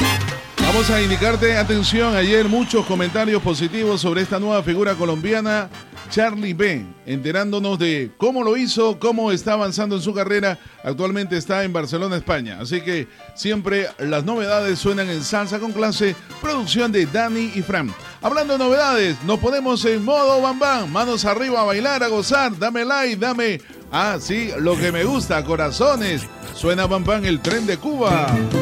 Vamos a indicarte, atención, ayer muchos comentarios positivos sobre esta nueva figura colombiana, Charlie B, enterándonos de cómo lo hizo, cómo está avanzando en su carrera. Actualmente está en Barcelona, España. Así que siempre las novedades suenan en Salsa con Clase, producción de Dani y Fran. Hablando de novedades, nos ponemos en modo bam bam, manos arriba a bailar, a gozar, dame like, dame, sí, lo que me gusta, corazones. Suena bam bam el tren de Cuba.